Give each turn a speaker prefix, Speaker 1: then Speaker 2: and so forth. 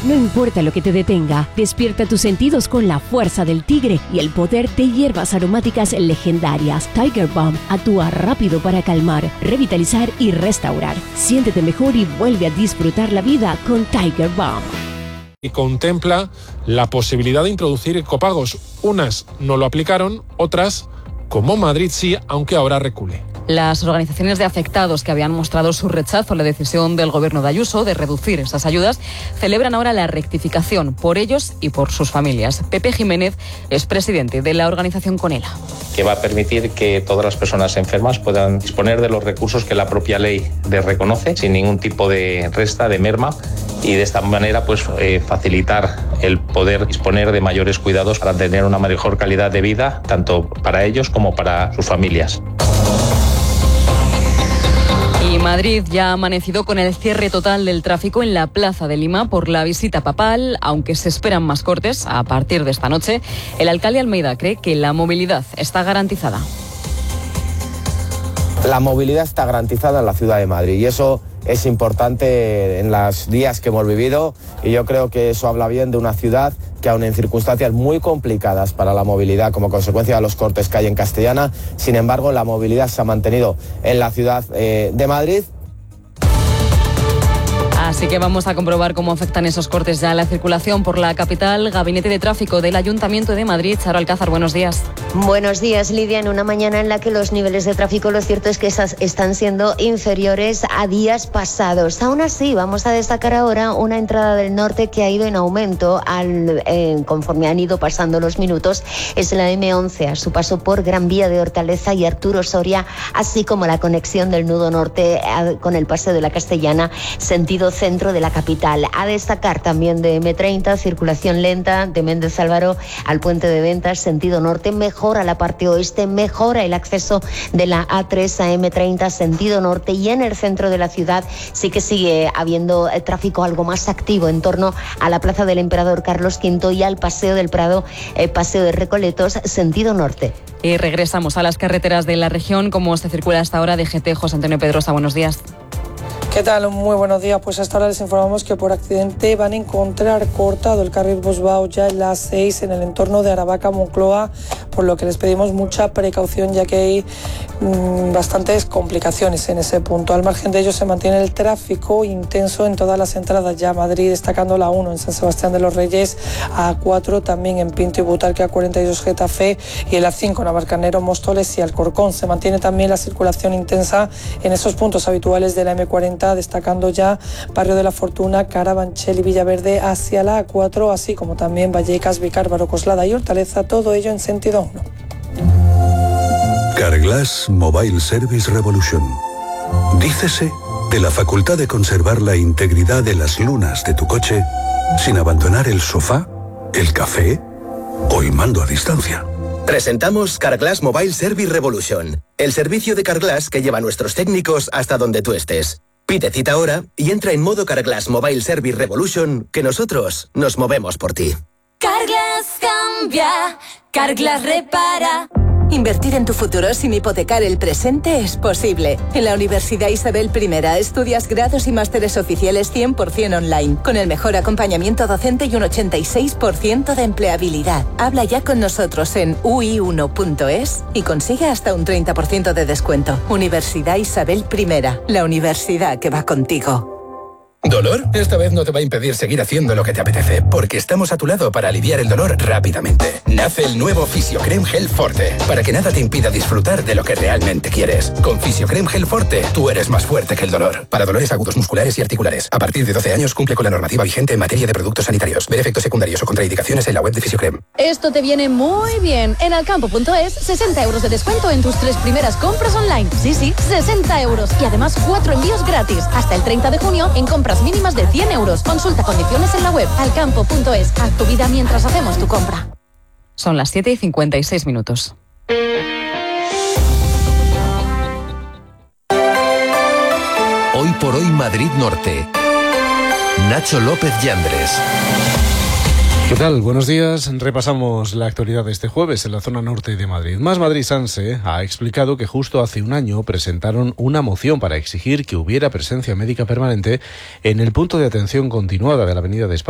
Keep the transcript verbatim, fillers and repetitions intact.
Speaker 1: No importa lo que te detenga, despierta tus sentidos con la fuerza del tigre y el poder de hierbas aromáticas legendarias. Tiger Balm actúa rápido para calmar, revitalizar y restaurar. Siéntete mejor y vuelve a disfrutar la vida con Tiger Balm.
Speaker 2: Y contempla la posibilidad de introducir copagos. Unas no lo aplicaron, otras, como Madrid, sí, aunque ahora recule.
Speaker 3: Las organizaciones de afectados que habían mostrado su rechazo a la decisión del gobierno de Ayuso de reducir esas ayudas celebran ahora la rectificación por ellos y por sus familias. Pepe Jiménez es presidente de la organización Conela.
Speaker 4: Que va a permitir que todas las personas enfermas puedan disponer de los recursos que la propia ley les reconoce sin ningún tipo de resta, de merma, y de esta manera pues eh, facilitar el poder disponer de mayores cuidados para tener una mejor calidad de vida tanto para ellos como para sus familias.
Speaker 3: Y Madrid ya ha amanecido con el cierre total del tráfico en la Plaza de Lima por la visita papal, aunque se esperan más cortes a partir de esta noche. El alcalde Almeida cree que la movilidad está garantizada.
Speaker 5: La movilidad está garantizada en la ciudad de Madrid y eso es importante en los días que hemos vivido, y yo creo que eso habla bien de una ciudad que aun en circunstancias muy complicadas para la movilidad como consecuencia de los cortes que hay en Castellana, sin embargo la movilidad se ha mantenido en la ciudad eh, de Madrid.
Speaker 3: Así que vamos a comprobar cómo afectan esos cortes ya a la circulación por la capital. Gabinete de Tráfico del Ayuntamiento de Madrid. Charo Alcázar, buenos días.
Speaker 6: Buenos días, Lidia. En una mañana en la que los niveles de tráfico, lo cierto es que esas están siendo inferiores a días pasados. Aún así, vamos a destacar ahora una entrada del norte que ha ido en aumento al, eh, conforme han ido pasando los minutos. Es la eme once, a su paso por Gran Vía de Hortaleza y Arturo Soria, así como la conexión del nudo norte a, con el Paseo de la Castellana, sentido centro de la capital. A destacar también de eme treinta, circulación lenta de Méndez Álvaro al Puente de Ventas, sentido norte, mejora la parte oeste, mejora el acceso de la a tres a eme treinta, sentido norte, y en el centro de la ciudad sí que sigue habiendo tráfico algo más activo en torno a la Plaza del Emperador Carlos quinto y al Paseo del Prado, eh, Paseo de Recoletos, sentido norte.
Speaker 3: Y regresamos a las carreteras de la región. ¿Cómo se circula hasta ahora? D G T, José Antonio Pedrosa, buenos días.
Speaker 7: ¿Qué tal? Muy buenos días. Pues hasta ahora les informamos que por accidente van a encontrar cortado el carril Bosbao ya en la A seis en el entorno de Aravaca, Moncloa, por lo que les pedimos mucha precaución ya que hay mmm, bastantes complicaciones en ese punto. Al margen de ello se mantiene el tráfico intenso en todas las entradas ya a Madrid, destacando la uno en San Sebastián de los Reyes, A cuatro también en Pinto y Butarque, A cuarenta y dos Getafe y el A cinco en Navalcarnero, Móstoles y Alcorcón. Se mantiene también la circulación intensa en esos puntos habituales de la eme cuarenta, destacando ya Barrio de la Fortuna, Carabanchel y Villaverde hacia la A cuatro, así como también Vallecas, Vicárvaro, Coslada y Hortaleza, todo ello en sentido uno.
Speaker 8: Carglass Mobile Service Revolution. Dícese de la facultad de conservar la integridad de las lunas de tu coche sin abandonar el sofá, el café o el mando a distancia.
Speaker 9: Presentamos Carglass Mobile Service Revolution, el servicio de Carglass que lleva a nuestros técnicos hasta donde tú estés. Pide cita ahora y entra en modo Carglass Mobile Service Revolution, que nosotros nos movemos por ti.
Speaker 10: Carglass cambia, Carglass repara.
Speaker 11: Invertir en tu futuro sin hipotecar el presente es posible. En la Universidad Isabel I estudias grados y másteres oficiales cien por ciento online, con el mejor acompañamiento docente y un ochenta y seis por ciento de empleabilidad. Habla ya con nosotros en u i uno punto es y consigue hasta un treinta por ciento de descuento. Universidad Isabel I, la universidad que va contigo.
Speaker 12: ¿Dolor? Esta vez no te va a impedir seguir haciendo lo que te apetece, porque estamos a tu lado para aliviar el dolor rápidamente. Nace el nuevo Fisiocrem Gel Forte, para que nada te impida disfrutar de lo que realmente quieres. Con Fisiocrem Gel Forte, tú eres más fuerte que el dolor. Para dolores agudos musculares y articulares. A partir de doce años cumple con la normativa vigente en materia de productos sanitarios. Ver efectos secundarios o contraindicaciones en la web de Fisiocrem.
Speaker 13: Esto te viene muy bien. En alcampo punto es, sesenta euros de descuento en tus tres primeras compras online. Sí, sí, sesenta euros. Y además cuatro envíos gratis. Hasta el treinta de junio en compras mínimas de cien euros. Consulta condiciones en la web alcampo punto es. Haz tu vida mientras hacemos tu compra.
Speaker 3: Son las siete y cincuenta y seis minutos.
Speaker 14: Hoy por hoy Madrid Norte. Nacho López Yandres.
Speaker 2: ¿Qué tal? Buenos días. Repasamos la actualidad de este jueves en la zona norte de Madrid. Más Madrid Sanse ha explicado que justo hace un año presentaron una moción para exigir que hubiera presencia médica permanente en el punto de atención continuada de la Avenida de España.